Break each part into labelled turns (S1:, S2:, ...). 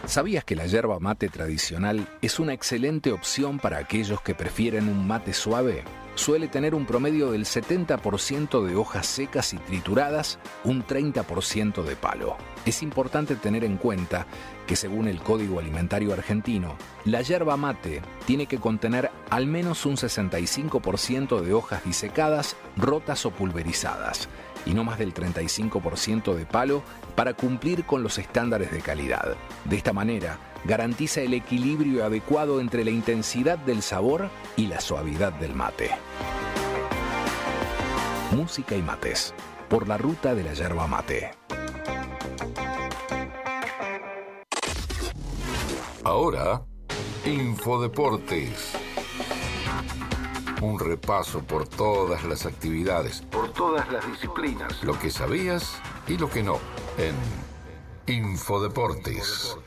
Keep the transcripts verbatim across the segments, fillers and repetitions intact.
S1: ¿Sabías que la yerba mate tradicional es una excelente opción para aquellos que prefieren un mate suave? Suele tener un promedio del setenta por ciento de hojas secas y trituradas, un treinta por ciento de palo. Es importante tener en cuenta que según el Código Alimentario Argentino, la yerba mate tiene que contener al menos un sesenta y cinco por ciento de hojas disecadas, rotas o pulverizadas, y no más del treinta y cinco por ciento de palo para cumplir con los estándares de calidad. De esta manera, garantiza el equilibrio adecuado entre la intensidad del sabor y la suavidad del mate. Música y mates, por la ruta de la yerba mate.
S2: Ahora, Infodeportes. Un repaso por todas las actividades, por todas las disciplinas, lo que sabías y lo que no, en Infodeportes.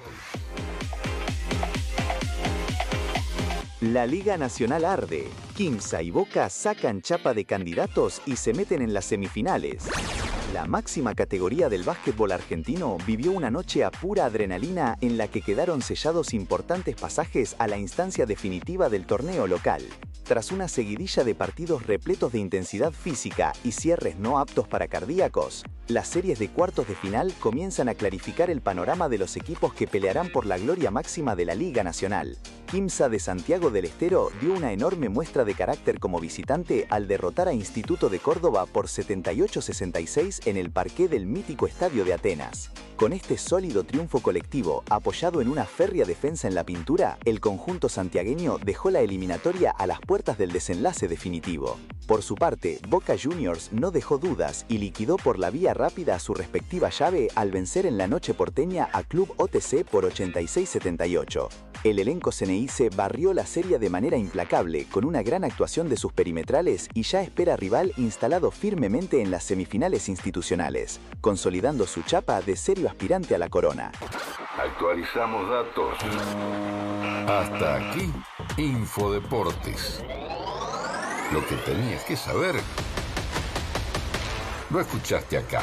S3: La Liga Nacional arde. Quimsa y Boca sacan chapa de candidatos y se meten en las semifinales. La máxima categoría del básquetbol argentino vivió una noche a pura adrenalina en la que quedaron sellados importantes pasajes a la instancia definitiva del torneo local. Tras una seguidilla de partidos repletos de intensidad física y cierres no aptos para cardíacos, las series de cuartos de final comienzan a clarificar el panorama de los equipos que pelearán por la gloria máxima de la Liga Nacional. Quimsa de Santiago del Estero dio una enorme muestra de carácter como visitante al derrotar a Instituto de Córdoba por setenta y ocho a sesenta y seis en el parqué del mítico Estadio de Atenas. Con este sólido triunfo colectivo, apoyado en una férrea defensa en la pintura, el conjunto santiagueño dejó la eliminatoria a las puertas del desenlace definitivo. Por su parte, Boca Juniors no dejó dudas y liquidó por la vía rápida a su respectiva llave al vencer en la noche porteña a Club O T C por ochenta y seis a setenta y ocho. El elenco ceneice barrió la serie de manera implacable con una gran actuación de sus perimetrales y ya espera rival instalado firmemente en las semifinales institucionales, consolidando su chapa de serio aspirante a la corona.
S2: Actualizamos datos. Hasta aquí, Infodeportes. Lo que tenías que saber, lo escuchaste acá.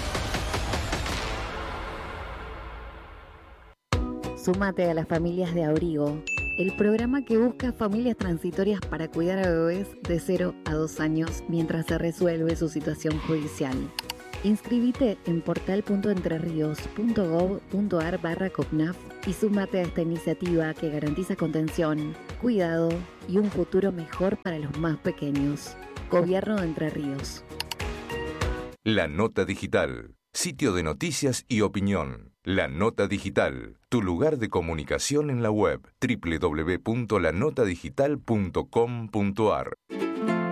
S4: Súmate a las familias de Abrigo, el programa que busca familias transitorias para cuidar a bebés de cero a dos años mientras se resuelve su situación judicial. Inscribite en portal punto entrerríos punto gob punto ar barra COPNAF y súmate a esta iniciativa que garantiza contención, cuidado y un futuro mejor para los más pequeños. Gobierno de Entre Ríos.
S5: La Nota Digital, sitio de noticias y opinión. La Nota Digital, tu lugar de comunicación en la web, doble u doble u doble u punto la nota digital punto com punto ar.